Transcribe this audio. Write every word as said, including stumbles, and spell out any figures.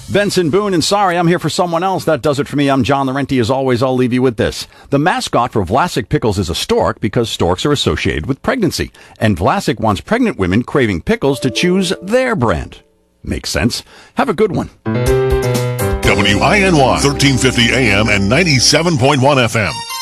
Benson Boone, and sorry, I'm here for someone else. That does it for me. I'm John Laurenti. As always, I'll leave you with this. The mascot for Vlasic Pickles is a stork because storks are associated with pregnancy. And Vlasic wants pregnant women craving pickles to choose their brand. Makes sense. Have a good one. W I N Y, thirteen fifty A M and ninety-seven point one F M.